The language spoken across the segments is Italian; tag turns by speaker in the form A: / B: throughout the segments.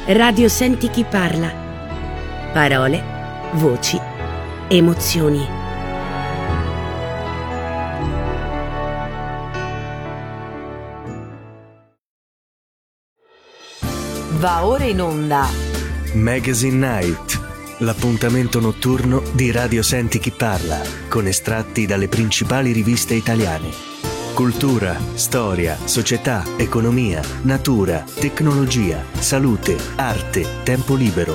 A: Radio Senti chi parla. Parole, voci, emozioni.
B: Va ora in onda
C: Magazine Night, l'appuntamento notturno di Radio Senti chi parla, con estratti dalle principali riviste italiane. Cultura, storia, società, economia, natura, tecnologia, salute, arte, tempo libero.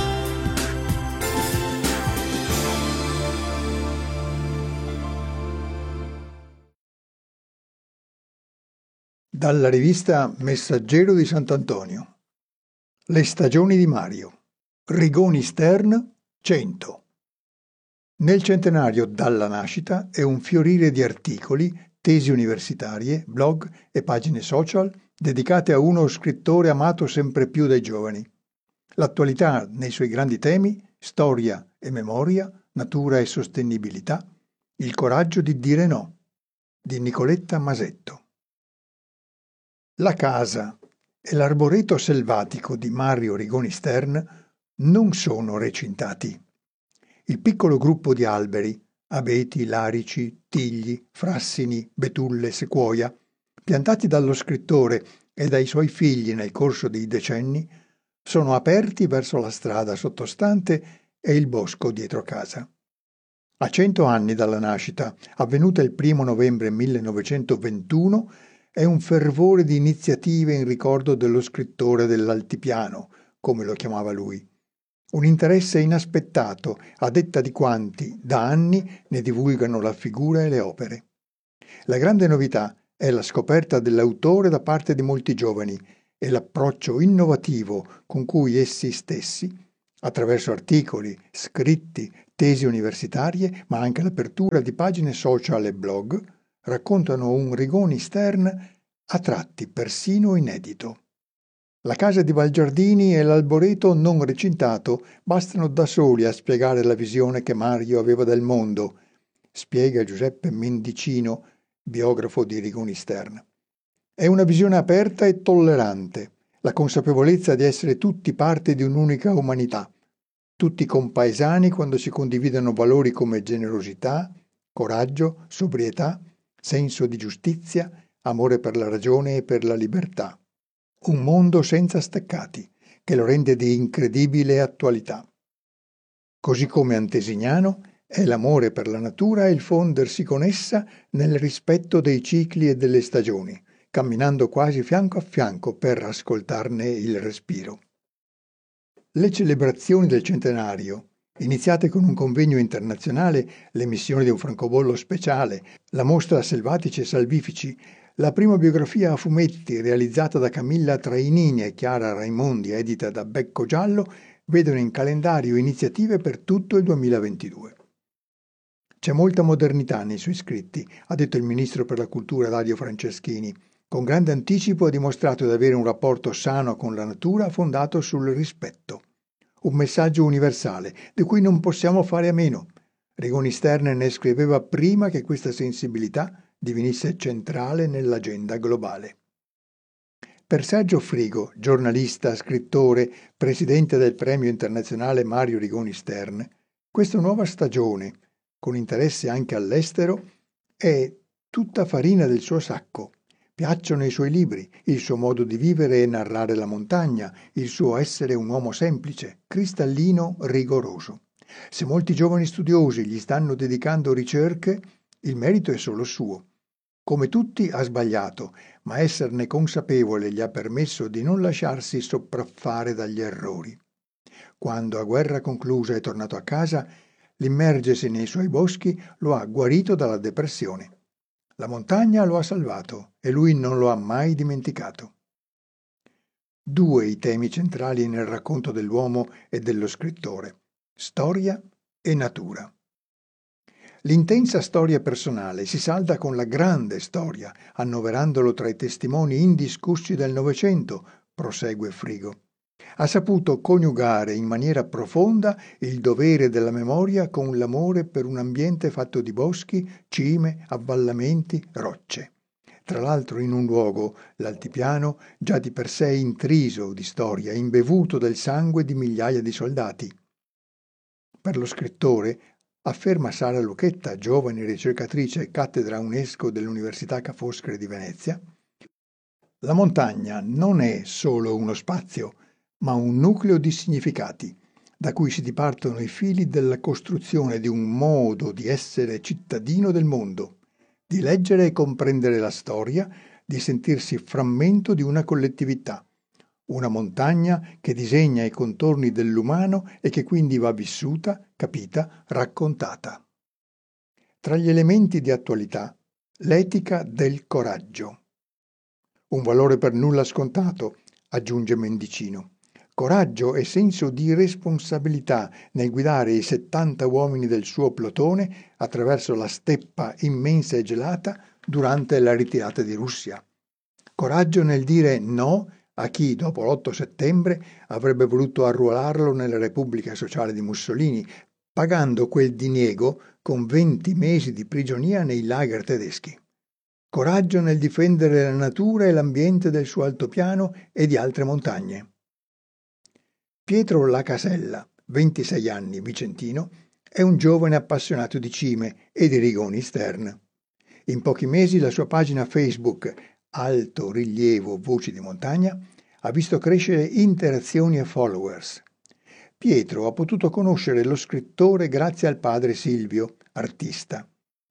D: Dalla rivista Messaggero di Sant'Antonio. Le stagioni di Mario. Rigoni Stern 100. Nel centenario dalla nascita è un fiorire di articoli, tesi universitarie, blog e pagine social dedicate a uno scrittore amato sempre più dai giovani. L'attualità nei suoi grandi temi, storia e memoria, natura e sostenibilità, il coraggio di dire no, di Nicoletta Masetto. La casa e l'arboreto selvatico di Mario Rigoni Stern non sono recintati. Il piccolo gruppo di alberi, abeti, larici, tigli, frassini, betulle, sequoia, piantati dallo scrittore e dai suoi figli nel corso dei decenni, sono aperti verso la strada sottostante e il bosco dietro casa. A 100 anni dalla nascita, avvenuta il 1 novembre 1921, è un fervore di iniziative in ricordo dello scrittore dell'altipiano, come lo chiamava lui. Un interesse inaspettato, a detta di quanti, da anni, ne divulgano la figura e le opere. La grande novità è la scoperta dell'autore da parte di molti giovani e l'approccio innovativo con cui essi stessi, attraverso articoli, scritti, tesi universitarie, ma anche l'apertura di pagine social e blog, raccontano un Rigoni Stern a tratti persino inedito. La casa di Valgiardini e l'alboreto non recintato bastano da soli a spiegare la visione che Mario aveva del mondo, spiega Giuseppe Mendicino, biografo di Rigoni Stern. È una visione aperta e tollerante, la consapevolezza di essere tutti parte di un'unica umanità, tutti compaesani quando si condividono valori come generosità, coraggio, sobrietà, senso di giustizia, amore per la ragione e per la libertà. Un mondo senza steccati, che lo rende di incredibile attualità. Così come Antesignano è l'amore per la natura e il fondersi con essa nel rispetto dei cicli e delle stagioni, camminando quasi fianco a fianco per ascoltarne il respiro. Le celebrazioni del centenario, iniziate con un convegno internazionale, l'emissione di un francobollo speciale, la mostra Selvatici e Salvifici, la prima biografia a fumetti realizzata da Camilla Trainini e Chiara Raimondi, edita da Becco Giallo, vedono in calendario iniziative per tutto il 2022. C'è molta modernità nei suoi scritti, ha detto il ministro per la cultura Dario Franceschini. Con grande anticipo ha dimostrato di avere un rapporto sano con la natura fondato sul rispetto. Un messaggio universale, di cui non possiamo fare a meno. Rigoni Stern ne scriveva prima che questa sensibilità divenisse centrale nell'agenda globale. Per Sergio Frigo, giornalista, scrittore, presidente del Premio Internazionale Mario Rigoni Stern, questa nuova stagione, con interesse anche all'estero, è tutta farina del suo sacco. Piacciono i suoi libri, il suo modo di vivere e narrare la montagna, il suo essere un uomo semplice, cristallino, rigoroso. Se molti giovani studiosi gli stanno dedicando ricerche, il merito è solo suo. Come tutti ha sbagliato, ma esserne consapevole gli ha permesso di non lasciarsi sopraffare dagli errori. Quando a guerra conclusa è tornato a casa, l'immergersi nei suoi boschi lo ha guarito dalla depressione. La montagna lo ha salvato e lui non lo ha mai dimenticato. Due i temi centrali nel racconto dell'uomo e dello scrittore: storia e natura. L'intensa storia personale si salda con la grande storia, annoverandolo tra i testimoni indiscussi del Novecento, prosegue Frigo. Ha saputo coniugare in maniera profonda il dovere della memoria con l'amore per un ambiente fatto di boschi, cime, avvallamenti, rocce. tra l'altro in un luogo, l'altipiano, già di per sé intriso di storia, imbevuto del sangue di migliaia di soldati. Per lo scrittore, afferma Sara Lucchetta, giovane ricercatrice e cattedra UNESCO dell'Università Ca' Foscari di Venezia, la montagna non è solo uno spazio, ma un nucleo di significati, da cui si dipartono i fili della costruzione di un modo di essere cittadino del mondo, di leggere e comprendere la storia, di sentirsi frammento di una collettività. Una montagna che disegna i contorni dell'umano e che quindi va vissuta, capita, raccontata. Tra gli elementi di attualità, l'etica del coraggio. Un valore per nulla scontato, aggiunge Mendicino. Coraggio e senso di responsabilità nel guidare i 70 uomini del suo plotone attraverso la steppa immensa e gelata durante la ritirata di Russia. Coraggio nel dire no a chi, dopo l'8 settembre, avrebbe voluto arruolarlo nella Repubblica Sociale di Mussolini, pagando quel diniego con 20 mesi di prigionia nei lager tedeschi. Coraggio nel difendere la natura e l'ambiente del suo altopiano e di altre montagne. Pietro Lacasella, 26 anni, vicentino, è un giovane appassionato di cime e di Rigoni Stern. In pochi mesi la sua pagina Facebook, Alto Rilievo Voci di Montagna, ha visto crescere interazioni e followers. Pietro ha potuto conoscere lo scrittore grazie al padre Silvio, artista.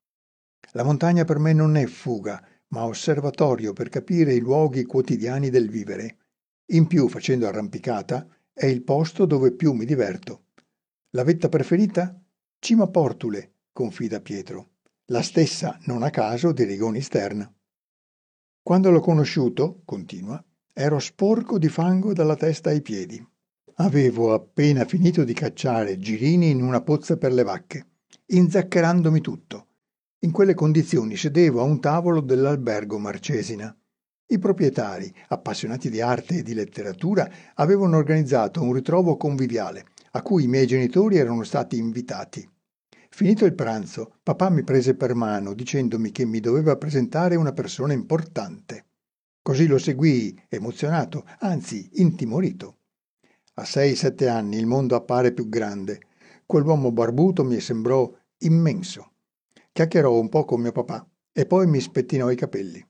D: La montagna per me non è fuga, ma osservatorio per capire i luoghi quotidiani del vivere. In più, facendo arrampicata, è il posto dove più mi diverto. La vetta preferita? Cima Portule, confida Pietro. La stessa, non a caso, di Rigoni Stern. Quando l'ho conosciuto, continua, ero sporco di fango dalla testa ai piedi. Avevo appena finito di cacciare girini in una pozza per le vacche, inzaccherandomi tutto. In quelle condizioni sedevo a un tavolo dell'albergo Marcesina. I proprietari, appassionati di arte e di letteratura, avevano organizzato un ritrovo conviviale, a cui i miei genitori erano stati invitati. Finito il pranzo, papà mi prese per mano dicendomi che mi doveva presentare una persona importante. Così lo seguii, emozionato, anzi intimorito. A 6-7 anni il mondo appare più grande. Quell'uomo barbuto mi sembrò immenso. Chiacchierò un po' con mio papà e poi mi spettinò i capelli.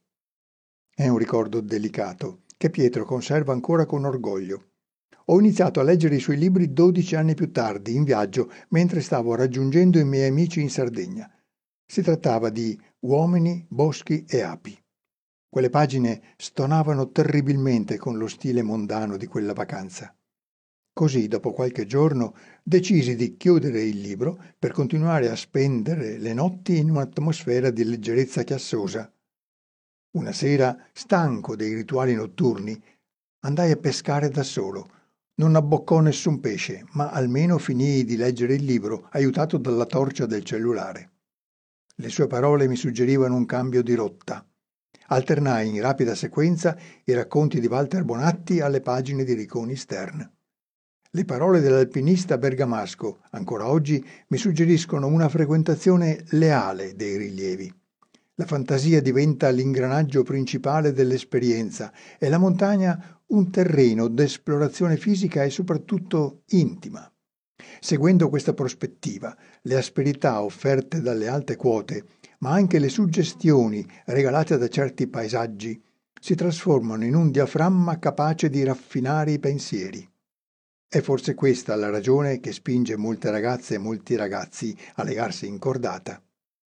D: È un ricordo delicato che Pietro conserva ancora con orgoglio. Ho iniziato a leggere i suoi libri 12 anni più tardi, in viaggio, mentre stavo raggiungendo i miei amici in Sardegna. Si trattava di Uomini, boschi e api. Quelle pagine stonavano terribilmente con lo stile mondano di quella vacanza. Così, dopo qualche giorno, decisi di chiudere il libro per continuare a spendere le notti in un'atmosfera di leggerezza chiassosa. Una sera, stanco dei rituali notturni, andai a pescare da solo. Non abboccò nessun pesce, ma almeno finii di leggere il libro, aiutato dalla torcia del cellulare. Le sue parole mi suggerivano un cambio di rotta. Alternai in rapida sequenza i racconti di Walter Bonatti alle pagine di Rigoni Stern. Le parole dell'alpinista bergamasco, ancora oggi, mi suggeriscono una frequentazione leale dei rilievi. La fantasia diventa l'ingranaggio principale dell'esperienza e la montagna un terreno d'esplorazione fisica e soprattutto intima. Seguendo questa prospettiva, le asperità offerte dalle alte quote, ma anche le suggestioni regalate da certi paesaggi, si trasformano in un diaframma capace di raffinare i pensieri. È forse questa la ragione che spinge molte ragazze e molti ragazzi a legarsi in cordata.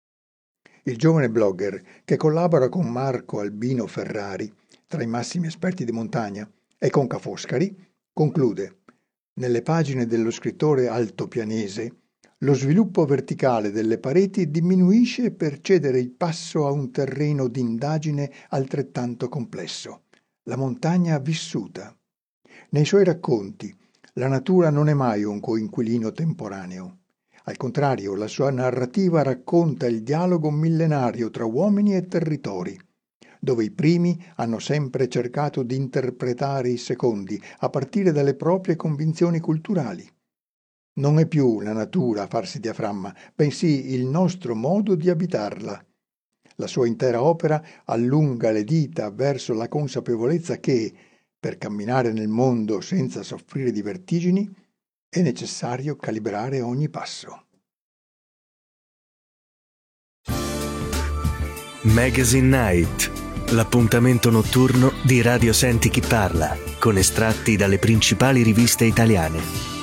D: Il giovane blogger, che collabora con Marco Albino Ferrari, tra i massimi esperti di montagna, e con Ca' Foscari, conclude: nelle pagine dello scrittore altopianese, lo sviluppo verticale delle pareti diminuisce per cedere il passo a un terreno d'indagine altrettanto complesso, la montagna vissuta. Nei suoi racconti, la natura non è mai un coinquilino temporaneo. Al contrario, la sua narrativa racconta il dialogo millenario tra uomini e territori, dove i primi hanno sempre cercato di interpretare i secondi a partire dalle proprie convinzioni culturali. Non è più la natura a farsi diaframma, bensì il nostro modo di abitarla. La sua intera opera allunga le dita verso la consapevolezza che, per camminare nel mondo senza soffrire di vertigini, è necessario calibrare ogni passo.
C: Magazine Night, l'appuntamento notturno di Radio Senti Chi Parla, con estratti dalle principali riviste italiane.